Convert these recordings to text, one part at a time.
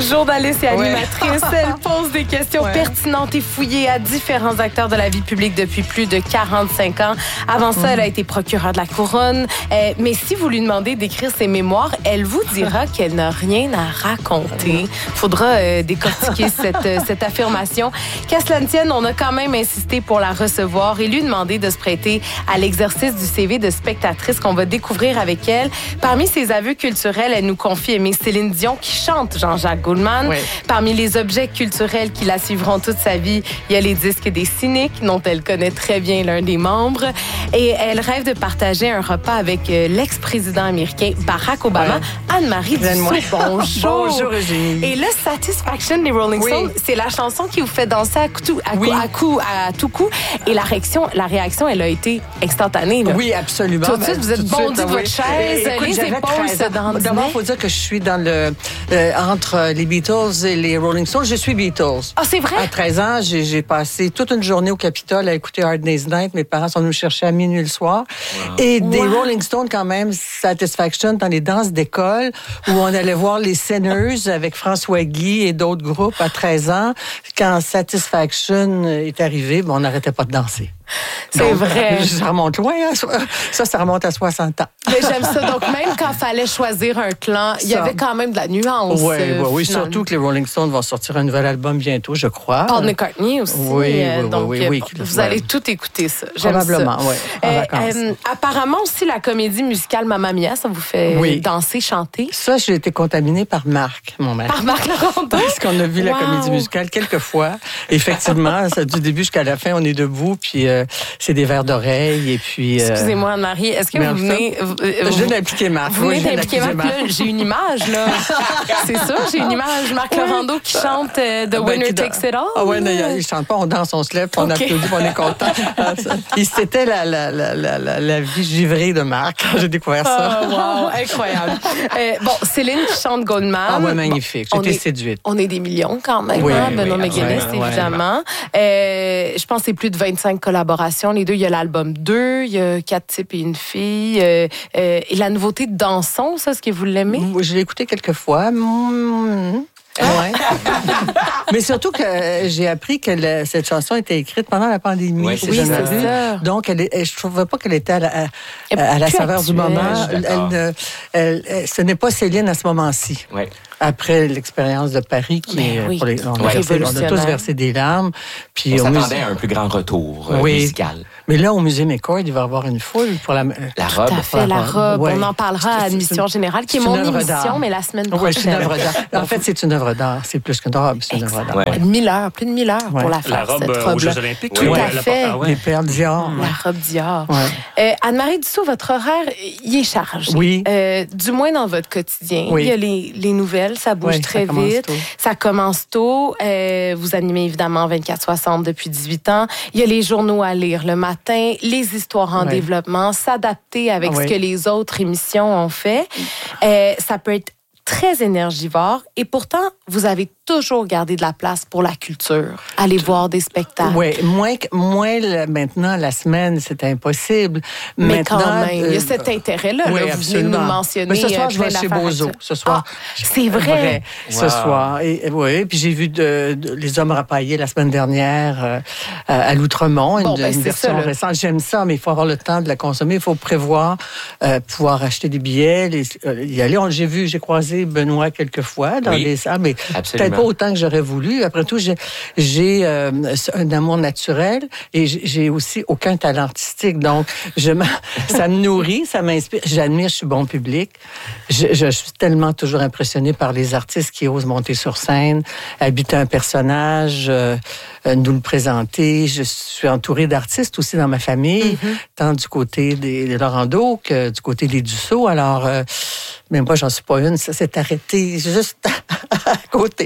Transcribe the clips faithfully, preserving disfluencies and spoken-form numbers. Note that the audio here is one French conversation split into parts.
Journaliste et animatrice, ouais. elle pose des questions ouais. pertinentes et fouillées à différents acteurs de la vie publique depuis plus de quarante-cinq ans. Avant ça, mmh. elle a été procureure de la Couronne. Euh, mais si vous lui demandez d'écrire ses mémoires, elle vous dira qu'elle n'a rien à raconter. Faudra euh, décortiquer cette, euh, cette affirmation. Qu'à cela ne tienne, on a quand même insisté pour la recevoir et lui demander de se prêter à l'exercice du C V de spectatrice qu'on va découvrir avec elle. Parmi ses aveux culturels, elle nous confie aimer Céline Dion qui chante Jean-Jacques Goldman. Oui. Parmi les objets culturels qui la suivront toute sa vie, il y a les disques des Cyniques, dont elle connaît très bien l'un des membres. Et elle rêve de partager un repas avec l'ex-président américain Barack Obama. Ouais. Anne-Marie Dussault, bonjour. Bonjour, Eugénie. Et le Satisfaction des Rolling Stones, oui. c'est la chanson qui vous fait danser à, coup, à, oui. coup, à, coup, à tout coup. Et la réaction, la réaction, elle a été instantanée. Là. Oui, absolument. Tout de suite, vous êtes bondi de votre chaise, écoute, les épaules se dandinaient. D'abord, il faut dire que je suis dans le euh, entre les Beatles et les Rolling Stones. Je suis Beatles. Ah, c'est vrai? À treize ans, j'ai, j'ai passé toute une journée au Capitole à écouter Hard Day's Night. Mes parents sont venus me chercher à minuit le soir. Wow. Et des wow. Rolling Stones, quand même, Satisfaction, dans les danses d'école, où on allait voir les Sinners avec François Guy et d'autres groupes à treize ans. Quand Satisfaction est arrivé, ben, on n'arrêtait pas de danser. C'est donc, vrai. Ça remonte loin. Hein? Ça, ça remonte à soixante ans. Mais j'aime ça. Donc, même quand il fallait choisir un clan, il y avait quand même de la nuance. Oui, euh, oui, oui. Surtout que les Rolling Stones vont sortir un nouvel album bientôt, je crois. Paul McCartney aussi. Oui, euh, oui, donc, oui, oui, bon, oui. Vous allez tout écouter ça. J'aime Probablement, ça. oui. Euh, euh, apparemment aussi, la comédie musicale Mamma Mia, ça vous fait oui. danser, chanter? Ça, j'ai été contaminée par Marc, mon mari. Par Marc Laurent. Parce qu'on a vu wow. la comédie musicale quelques fois. Effectivement, ça, du début jusqu'à la fin, on est debout, puis euh, c'est des verres d'oreilles, et puis... Euh... Excusez-moi, Anne-Marie, est-ce que vous venez... Vous, je viens d'impliquer Marc. Vous venez oui, d'impliquer Marc, là, j'ai une image, là. C'est ça, j'ai une image. Marc oui. Laurando qui chante euh, The ben, Winner Takes It All. Ah ouais, non, il chante pas, on danse, on se lève, okay. on applaudit, on est content. C'était la, la, la, la, la, la vie givrée de Marc quand j'ai découvert ça. Oh, wow, incroyable. euh, bon, Céline qui chante Goldman. Ah ouais, magnifique. Bon, J'étais séduite. On est des millions quand même, oui, hein, Benoît oui, McGuinness, ouais, évidemment. Ouais, euh, je pense que c'est plus de vingt-cinq collaborations. Les deux, il y a l'album deux, il y a Quatre types et une fille. Euh, euh, et la nouveauté de Danson, ça, est-ce que vous l'aimez? Je l'ai écouté quelques fois. Mmh. Ouais. Mais surtout que j'ai appris que le, cette chanson était écrite pendant la pandémie. Oui, c'est, oui, c'est ça. Donc, elle est, je ne trouvais pas qu'elle était à la, à, à la saveur du moment. Elle, elle, elle, elle, ce n'est pas Céline à ce moment-ci. Oui. Après l'expérience de Paris, qui est, oui. pour les, on, a versé, on a tous versé des larmes. Puis on s'attendait musée... à un plus grand retour oui. musical. Mais là, au Musée McCoy, il va y avoir une foule pour la... La robe. Tout à fait, la robe. Ouais. On en parlera à Admission Générale, qui est, est mon émission, d'art. Mais la semaine prochaine. Oui, c'est une œuvre d'art. En fait, c'est une œuvre d'art. C'est plus qu'une robe, c'est une œuvre d'art. Ouais. mille heures, plus de mille heures ouais. pour la faire, la robe, cette euh, robe. aux Jeux Olympiques. Tout oui, à ouais, fait. Ah ouais. Les perles Dior. La ouais. robe Dior. Ouais. Euh, Anne-Marie Dussault, votre horaire, il est chargé. Oui. Euh, du moins dans votre quotidien. Oui. Il y a les, les nouvelles, ça bouge oui, très ça vite. Tôt. Ça commence tôt. Euh, vous animez évidemment vingt-quatre soixante depuis dix-huit ans. Il y a les journaux à lire le matin, les histoires en oui. développement, s'adapter avec oui. ce que les autres émissions ont fait. Euh, ça peut être très énergivore et pourtant, vous avez toujours gardé de la place pour la culture. Aller voir des spectacles. Oui, moins, moins le, maintenant, la semaine, c'est impossible. Mais maintenant, quand même, euh, il y a cet intérêt-là. Oui, là, vous venez nous mentionner. Mais ce soir, je vais chez Bozo. Ce soir. Ah, c'est vrai. vrai. Wow. Ce soir. Et, oui, puis j'ai vu de, de, Les Hommes rapaillés la semaine dernière euh, à L'Outremont, bon, une, ben, une version ça, récente. J'aime ça, mais il faut avoir le temps de la consommer. Il faut prévoir, euh, pouvoir acheter des billets, les, euh, y aller. J'ai vu, j'ai croisé Benoît quelques fois dans oui, les salles, mais peut-être pas autant que j'aurais voulu. Après tout, j'ai, j'ai euh, un amour naturel et j'ai aussi aucun talent artistique. Donc, je ça me nourrit, ça m'inspire. J'admire, je suis bon public. Je, je suis tellement toujours impressionnée par les artistes qui osent monter sur scène, habiter un personnage, euh, nous le présenter. Je suis entourée d'artistes aussi dans ma famille, mm-hmm. tant du côté des, des Laurando que du côté des Dussault. Alors, euh, mais moi, j'en suis pas une. Ça s'est arrêté juste à côté.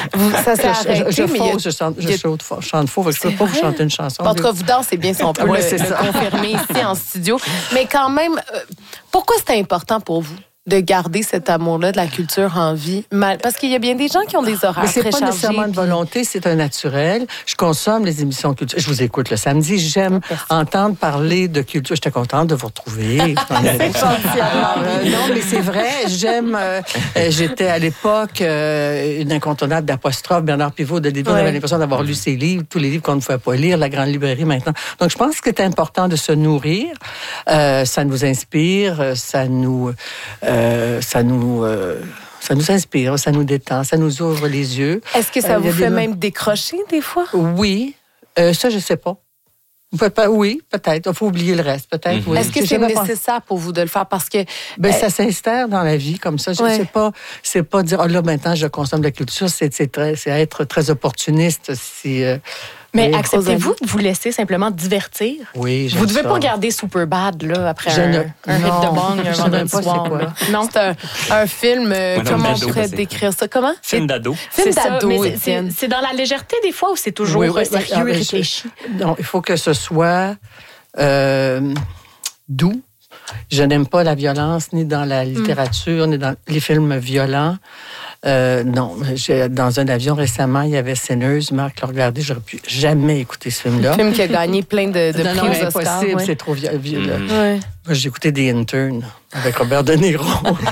Ça s'est arrêté, je, je, mais... Faux, je chante, je chante faux, je chante faux, je ne peux pas vous chanter une chanson. En tout cas, vous dansez bien, si on peut ouais, le, le confirmer ici en studio. Mais quand même, euh, pourquoi c'est important pour vous de garder cet amour-là de la culture en vie? Mal... Parce qu'il y a bien des gens qui ont des horaires très chargés. Mais c'est pas nécessairement de volonté, c'est un naturel. Je consomme les émissions culture. Je vous écoute le samedi. J'aime Merci. entendre parler de culture. J'étais contente de vous retrouver. c'est gentil. euh, non, mais c'est vrai. J'aime... Euh, j'étais à l'époque euh, une incontournable d'apostrophe. Bernard Pivot, de début, ouais. on avait l'impression d'avoir lu ses livres, tous les livres qu'on ne pouvait pas lire, la grande librairie maintenant. Donc, je pense que c'est important de se nourrir. Euh, ça nous inspire, ça nous... Euh, Euh, ça nous, euh, ça nous inspire, ça nous détend, ça nous ouvre les yeux. Est-ce que ça euh, vous fait des... même décrocher des fois? Oui, euh, ça je sais pas. Peut- oui, peut-être. Il faut oublier le reste, peut-être. Mm-hmm. Oui. Est-ce que c'est nécessaire pour vous de le faire? Parce que... Ben, euh... ça s'instaure dans la vie comme ça. Je ouais. sais pas, c'est pas dire, oh là, maintenant, je consomme de la culture. C'est, c'est, très, c'est être très opportuniste si... Euh, Mais oui, acceptez-vous de vous laisser simplement divertir? Oui, j'aime Vous ne devez ça. pas regarder Superbad, là, après je un, ne... un hit de bang, un vendredi soir. Non, c'est un, un film, euh, comment on pourrait décrire ça? Comment? Film d'ado. Film d'ado, c'est, c'est, c'est dans la légèreté, des fois, ou c'est toujours oui, oui, sérieux et réfléchi? Je... Non, il faut que ce soit euh, doux. Je n'aime pas la violence, ni dans la littérature, mm. ni dans les films violents. Euh, non, j'ai, dans un avion récemment, il y avait Sinners. Marc l'a regardé, j'aurais pu jamais écouter ce film-là. Un film qui a gagné plein de, de non, prix non, aux Oscars. Impossible, ouais. c'est trop violent. Mm. Ouais. Moi, j'ai écouté The Intern avec Robert De Niro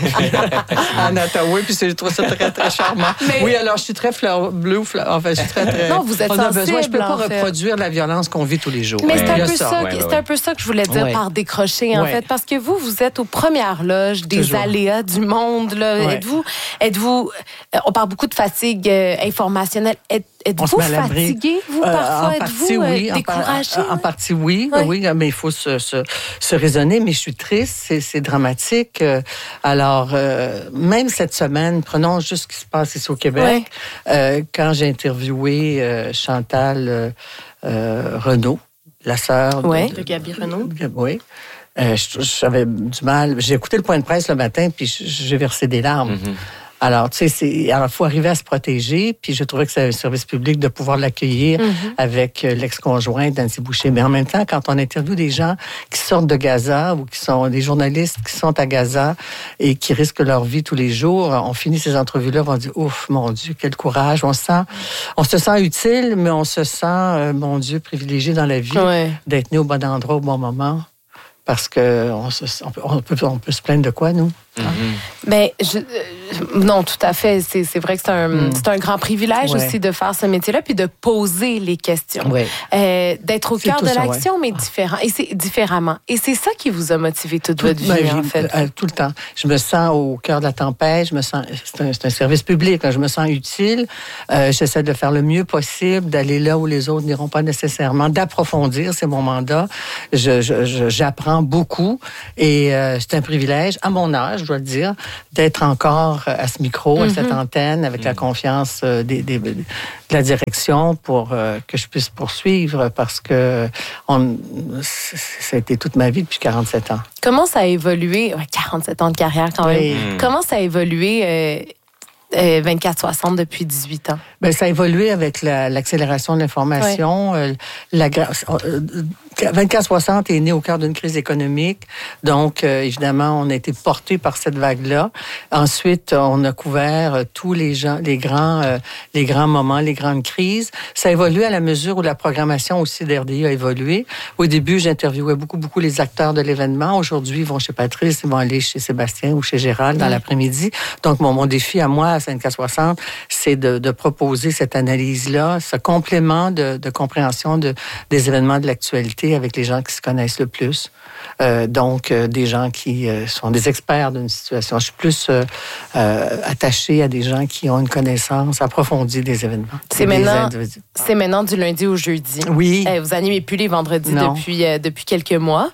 en Ottawa, puis je trouve ça très, très charmant. Mais... Oui, alors, je suis très fleur bleue, fleur... enfin, je suis très, très... Non, vous êtes on sensible, a besoin, je peux pas en fait. reproduire la violence qu'on vit tous les jours. Mais ouais. c'est, un peu, ça. ça, Ouais, c'est ouais. un peu ça que je voulais dire ouais. par décrocher, en ouais. fait, parce que vous, vous êtes aux premières loges des Toujours. aléas du monde. Là. Ouais. Êtes-vous, êtes-vous... On parle beaucoup de fatigue euh, informationnelle. Êtes, êtes-vous fatigué, vous, euh, parfois? En êtes-vous partie, oui. euh, découragé? En, en, en partie, oui. Ouais. Oui, mais il faut se, se, se raisonner. Mais je suis triste, c'est, c'est dramatique. Alors, euh, même cette semaine, prenons juste ce qui se passe ici au Québec. Ouais. Euh, quand j'ai interviewé euh, Chantal euh, euh, Renaud, la sœur ouais. de, de Gaby Renaud. Oui. Euh, j'avais du mal. J'ai écouté le point de presse le matin, puis j'ai versé des larmes. Mm-hmm. Alors, tu sais, il faut arriver à se protéger, puis je trouvais que c'est un service public de pouvoir l'accueillir mm-hmm. avec l'ex-conjoint d'Annecy Boucher. Mais en même temps, quand on interviewe des gens qui sortent de Gaza ou qui sont des journalistes qui sont à Gaza et qui risquent leur vie tous les jours, on finit ces entrevues-là, on dit, ouf, mon Dieu, quel courage. On se sent, on se sent utile, mais on se sent, euh, mon Dieu, privilégié dans la vie ouais. d'être né au bon endroit au bon moment. Parce qu'on on peut, on peut se plaindre de quoi, nous? Mm-hmm. Mais je, euh, non, tout à fait. C'est, c'est vrai que c'est un, mm. c'est un grand privilège ouais. aussi de faire ce métier-là, puis de poser les questions, ouais. euh, d'être au c'est cœur de ça, l'action, ouais. mais différent, et c'est différemment. Et c'est ça qui vous a motivé toute tout, votre vie, vie, en fait. Euh, tout le temps. Je me sens au cœur de la tempête. Je me sens. C'est un, c'est un service public. Là, je me sens utile. Euh, j'essaie de faire le mieux possible, d'aller là où les autres n'iront pas nécessairement, d'approfondir. C'est mon mandat. Je, je, je, j'apprends beaucoup, et euh, c'est un privilège à mon âge, je dois le dire, d'être encore à ce micro, mm-hmm. à cette antenne, avec mm-hmm. la confiance euh, des, des, de la direction pour euh, que je puisse poursuivre, parce que on, ça a été toute ma vie depuis quarante-sept ans. Comment ça a évolué? Ouais, quarante-sept ans de carrière quand même. Oui. Comment ça a évolué euh, euh, vingt-quatre soixante depuis dix-huit ans? Bien, ça a évolué avec la, l'accélération de l'information. Ouais. Euh, la, euh, vingt-quatre soixante est né au cœur d'une crise économique. Donc, euh, évidemment, on a été porté par cette vague-là. Ensuite, on a couvert euh, tous les gens, les grands, euh, les grands moments, les grandes crises. Ça a évolué à la mesure où la programmation aussi d'R D I a évolué. Au début, j'interviewais beaucoup, beaucoup les acteurs de l'événement. Aujourd'hui, ils vont chez Patrice, ils vont aller chez Sébastien ou chez Gérald dans mmh. l'après-midi. Donc, mon, mon défi à moi, à vingt-quatre soixante, c'est de, de proposer cette analyse-là, ce complément de, de compréhension de, des événements de l'actualité avec les gens qui se connaissent le plus. Euh, donc, euh, des gens qui euh, sont des experts d'une situation. Je suis plus euh, euh, attachée à des gens qui ont une connaissance approfondie des événements. C'est, maintenant, c'est maintenant du lundi au jeudi. Oui. Euh, vous animez plus les vendredis depuis, euh, depuis quelques mois.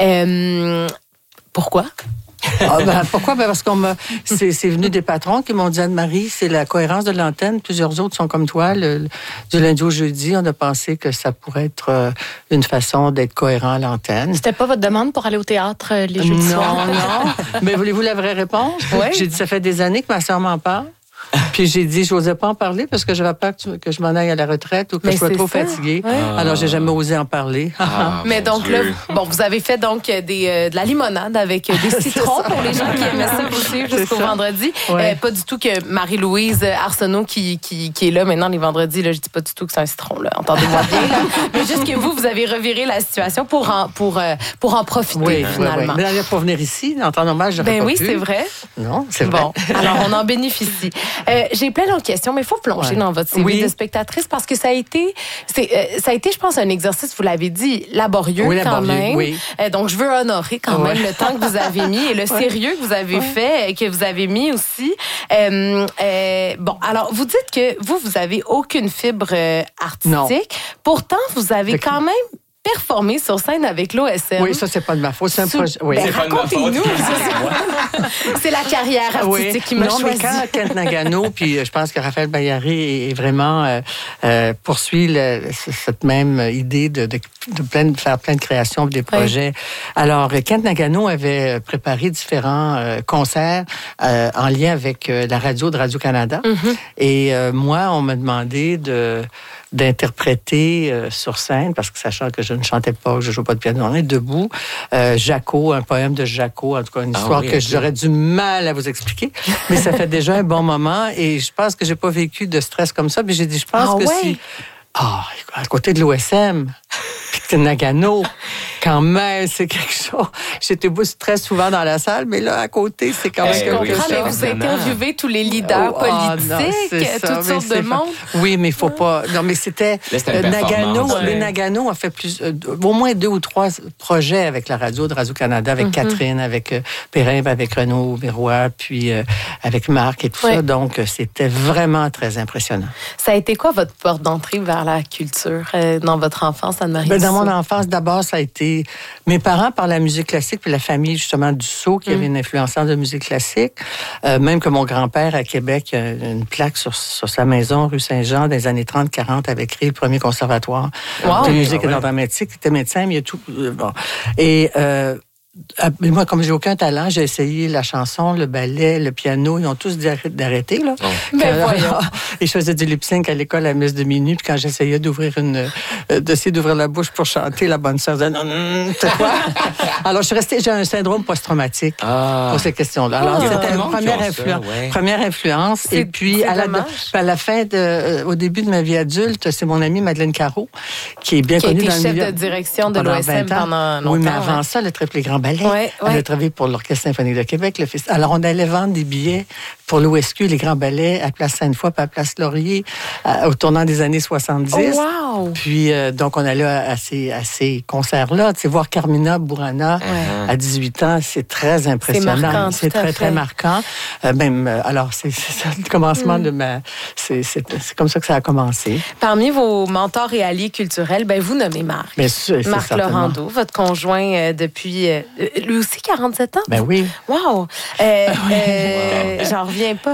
Euh, pourquoi? Ah ben, pourquoi? Ben parce qu'on m'a, c'est, c'est venu des patrons qui m'ont dit, Anne-Marie, c'est la cohérence de l'antenne. Plusieurs autres sont comme toi. Le, le, du lundi au jeudi, on a pensé que ça pourrait être euh, une façon d'être cohérent à l'antenne. C'était pas votre demande pour aller au théâtre euh, les jeudis soirs? Non, non. Mais voulez-vous la vraie réponse? Oui. J'ai dit, ça fait des années que ma sœur m'en parle. Puis j'ai dit, je n'osais pas en parler parce que j'avais peur que, tu, que je m'en aille à la retraite ou que Mais je sois trop ça. fatiguée. Ouais. Ah. Alors, j'ai jamais osé en parler. Ah, Mais donc Dieu. là, bon, vous avez fait donc des, euh, de la limonade avec des citrons pour les gens qui aimaient ça aussi jusqu'au vendredi. Ouais. Euh, pas du tout que Marie-Louise Arsenault qui, qui, qui est là maintenant les vendredis, là, je dis pas du tout que c'est un citron, là. Entendez-moi bien, là. Mais juste que vous, vous avez reviré la situation pour en, pour, euh, pour en profiter, oui, finalement. Oui, oui. Mais pour venir ici, en temps normal, j'aurais ben pas oui, pu. c'est vrai. Non, c'est vrai. Bon, alors on en bénéficie. Euh, j'ai plein d'autres questions, mais il faut plonger ouais. dans votre C V oui. de spectatrice parce que ça a été, c'est, euh, ça a été, je pense, un exercice, vous l'avez dit, laborieux oui, quand laborieux, même. Oui. Euh, donc, je veux honorer quand ouais. même le temps que vous avez mis et le ouais. sérieux que vous avez ouais. fait, que vous avez mis aussi. Euh, euh, bon, alors, vous dites que vous, vous avez aucune fibre euh, artistique. Non. Pourtant, vous avez quand même performer sur scène avec l'O S M. Oui, ça, c'est pas de ma faute. C'est un projet. Oui. Ben, racontez-nous. C'est la carrière artistique oui. qui m'a non, choisi. Mais quand Kent Nagano, puis je pense que Raphaël Bayary est vraiment euh, euh, poursuit le, cette même idée de, de, de, plein, de faire plein de créations, des projets. Oui. Alors, Kent Nagano avait préparé différents euh, concerts euh, en lien avec euh, la radio de Radio-Canada. Mm-hmm. Et euh, moi, on m'a demandé de d'interpréter euh, sur scène, parce que sachant que je ne chantais pas, que je ne jouais pas de piano, on est debout, euh, Jaco, un poème de Jaco, en tout cas une histoire ah oui, que okay. j'aurais du mal à vous expliquer, mais ça fait déjà un bon moment et je pense que j'ai pas vécu de stress comme ça, puis j'ai dit, je pense ah que ouais? si... Ah, à côté de l'O S M, puis de Nagano, quand même, c'est quelque chose. J'étais très souvent dans la salle, mais là, à côté, c'est quand même hey, quelque oui, chose. Mais vous interviewez tous les leaders oh, politiques, oh, non, toutes ça, sortes de monde. Oui, mais il faut pas... Non, mais c'était... Euh, Nagano, ouais. Le Nagano a fait plus, euh, au moins deux ou trois projets avec la radio de Radio-Canada, avec mm-hmm. Catherine, avec euh, Perrin, avec Renaud Véroy, puis euh, avec Marc et tout ouais. ça. Donc, c'était vraiment très impressionnant. Ça a été quoi votre porte d'entrée vers la culture euh, dans votre enfance, Anne-Marie? Ben, dans mon enfance, d'abord, ça a été mes parents par la musique classique, puis la famille, justement, Dussault, qui mm. avait une influenceur de musique classique. Euh, même que mon grand-père, à Québec, a une plaque sur, sur sa maison, rue Saint-Jean, des années trente quarante, avait créé le premier conservatoire wow. de musique ah, ouais. et d'art dramatique. Il était médecin, mais il y a tout... Euh, bon. Et... Euh, moi, comme j'ai aucun talent, j'ai essayé la chanson, le ballet, le piano. Ils ont tous dit d'arrêter, là. Oh. Ben voyons. Et je faisais du lip-sync à l'école à la messe de minuit. Puis quand j'essayais d'ouvrir une... Euh, d'essayer d'ouvrir la bouche pour chanter, la bonne sœur disait « Non, non, c'est quoi? » Alors, je suis restée... J'ai un syndrome post-traumatique ah. pour ces questions-là. Alors, ah. c'était une première, influence, ouais. première influence. C'est, et puis, à la, de, à la fin, de, euh, au début de ma vie adulte, c'est mon amie Madeleine Carreau, qui est bien qui connue dans le milieu... Qui a été chef de direction de l'O S M pendant longtemps. Oui, mais avant ouais. ça, le très plus grand ballet. Ouais, ouais. Elle a travaillé pour l'Orchestre symphonique de Québec. Le fils. Alors, on allait vendre des billets pour l'O S Q, les grands ballets, à Place Sainte-Foy, puis à Place Laurier, à, au tournant des années soixante-dix. Oh, wow! Puis, euh, donc, on allait à ces, à ces concerts-là. Tu sais, voir Carmina Burana ouais. à dix-huit ans, c'est très impressionnant. C'est marquant, c'est très, très marquant. Euh, même, euh, alors, c'est, c'est ça, le commencement mm. de ma... C'est, c'est, c'est comme ça que ça a commencé. Parmi vos mentors et alliés culturels, ben, vous nommez Marc. Bien sûr, Marc Laurando, votre conjoint euh, depuis... Euh, lui aussi, quarante-sept ans? Ben oui. Wow! Euh, euh, j'en reviens pas.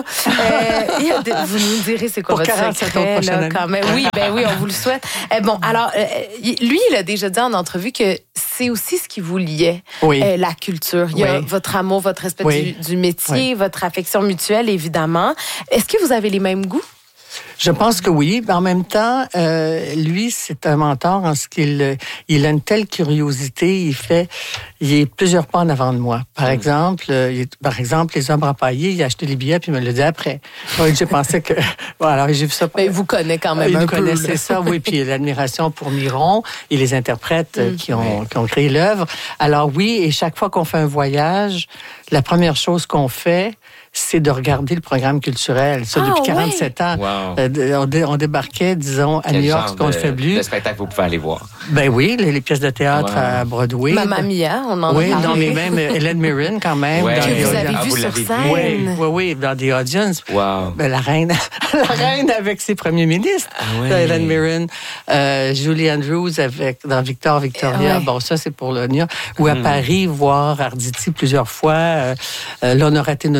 Euh, de, vous nous direz c'est quoi pour votre secret, là, quand même. Oui, ben oui, on vous le souhaite. Euh, bon, alors, euh, lui, il a déjà dit en entrevue que c'est aussi ce qui vous liait, oui. euh, la culture. Il y a oui. votre amour, votre respect oui. du, du métier, oui. votre affection mutuelle, évidemment. Est-ce que vous avez les mêmes goûts? Je pense que oui, mais en même temps, euh, lui, c'est un mentor en ce qu'il il a une telle curiosité, il fait, il est plusieurs pas en avant de moi. Par mmh. exemple, euh, il, par exemple, les Hommes empaillés, il a acheté les billets puis il me le dit après. Oui, j'ai pensé que, bon, alors j'ai vu ça. Mais il vous connaît quand même il un peu. Il connaissait ça, oui, puis l'admiration pour Miron et les interprètes mmh. qui ont qui ont créé l'œuvre. Alors oui, et chaque fois qu'on fait un voyage, la première chose qu'on fait, c'est de regarder le programme culturel. Ça, ah, depuis quarante-sept ouais. ans, wow. euh, on, dé, on débarquait, disons, à Quel New York, ce qu'on ne fait plus. Le spectacle, vous pouvez aller voir. Ben oui, les, les pièces de théâtre wow. à Broadway. Mamma Mia, on en oui, a parlé. Oui, non, mais même Hélène Mirren, quand même. Ouais. Que vous avez ah, vu vous sur scène. Oui, oui, oui, dans The Audience. Wow. Ben, la reine, la reine avec ses premiers ministres. Ah, oui. Hélène Mirren. Euh, Julie Andrews avec, dans Victor, Victoria. Ouais. Bon, ça, c'est pour le New York. Ou à mm. Paris, voir Arditi plusieurs fois. Euh, là, on a raté notre coup la dernière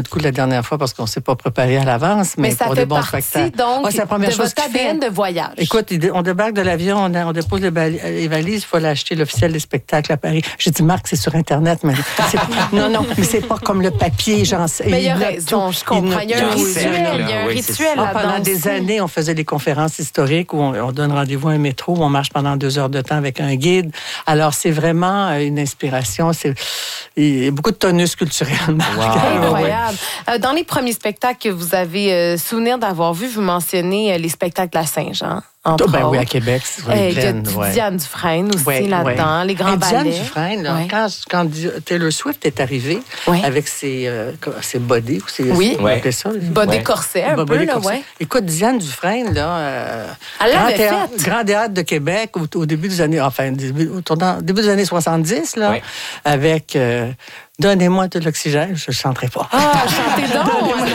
dernière fois parce qu'on ne s'est pas préparé à l'avance, mais, mais ça pour fait des bons partie, spectacles. donc, ouais, c'est la première de chose votre A D N fait. de voyage. Écoute, on débarque de l'avion, on, on dépose les, bali- les valises, il faut aller acheter l'officiel des spectacles à Paris. J'ai dit, Marc, c'est sur Internet, mais c'est, non, non, mais c'est pas comme le papier, genre. Mais il y a raison, je comprends. Il y a un rituel, il y a un rituel là-dedans. Pendant des années, on faisait des conférences historiques où on, on donne rendez-vous à un métro, où on marche pendant deux heures de temps avec un guide. Alors, c'est vraiment une inspiration. C'est, il y a beaucoup de tonus culturels. Wow. Incroyable. Euh, dans les premiers spectacles que vous avez euh, souvenir d'avoir vu, vous mentionnez euh, les spectacles à Saint-Jean. Oh, ben oui, à Québec. C'est euh, il y a ouais. Diane Dufresne aussi ouais, là-dedans, ouais. les grands hey, ballets. Diane Dufresne, là, ouais. quand, quand Taylor Swift est arrivée ouais. avec ses, euh, ses bodys, ou ses, oui. ouais. ça, body ouais. corset, un body peu, là, ouais. Écoute, Diane Dufresne, là, euh, Elle grand, l'avait théâtre, fait. grand théâtre de Québec au, au début des années, enfin, début, au tournant, début des années soixante-dix, là, ouais. avec euh, Donnez-moi de l'oxygène, je ne chanterai pas. Ah, chantez donc!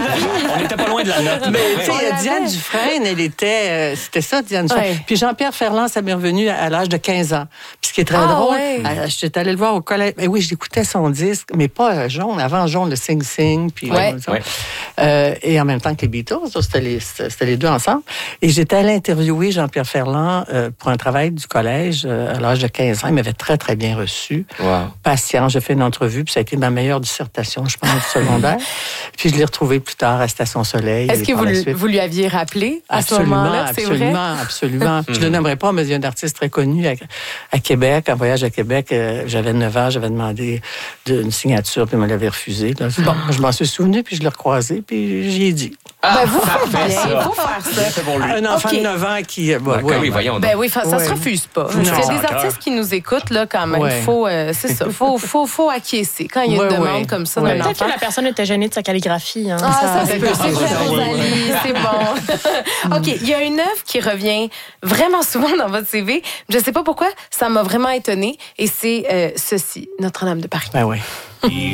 On n'était pas loin de la note. Mais tu sais, Diane Dufresne, elle était, euh, c'était ça, Diane Dufresne. Ouais. Puis Jean-Pierre Ferland, ça m'est revenu à, à l'âge de quinze ans. Puis ce qui est très ah, drôle, ouais. euh, j'étais allée le voir au collège. Mais oui, j'écoutais son disque, mais pas euh, jaune, avant jaune, le Sing Sing. Puis ouais. euh, ouais. euh, et en même temps que les Beatles, c'était les, c'était les deux ensemble. Et j'étais allée interviewer Jean-Pierre Ferland euh, pour un travail du collège euh, à l'âge de quinze ans. Il m'avait très, très bien reçu. Wow. Patient, j'ai fait une entrevue, puis ça a été ma meilleure dissertation, je pense, du secondaire. Puis je l'ai retrouvé plus tard à Station Soleil. Est-ce que vous, le, vous lui aviez rappelé à absolument, ce moment-là? C'est absolument, vrai? absolument. Je ne le nommerai pas, mais il y a un artiste très connu à, à Québec, en voyage à Québec. Euh, j'avais neuf ans, j'avais demandé de, une signature, puis il me l'avait refusé. Là. Bon, je m'en suis souvenu, puis je l'ai recroisé, puis j'y ai dit. Ah, ben, vous faites bien, il faut faire ça. Pour lui. Un enfant okay. de neuf ans qui... Bon, ouais, oui, voyons donc. Ben oui, ça ne ouais. se refuse pas. Il y a des artistes qui nous écoutent, là, quand même. Ouais. Faut, euh, c'est ça, faut, faut, faut acquiescer quand il y a une ouais, demande ouais. comme ça. Ouais. Peut-être que la personne était gênée de sa calligraphie. Hein. Ah, ça, ça se peut. C'est vrai, Rosalie, c'est bon. OK, il y a une œuvre qui revient vraiment souvent dans votre C V. Je ne sais pas pourquoi, ça m'a vraiment étonnée. Et c'est euh, ceci, Notre-Dame de Paris. Ben oui.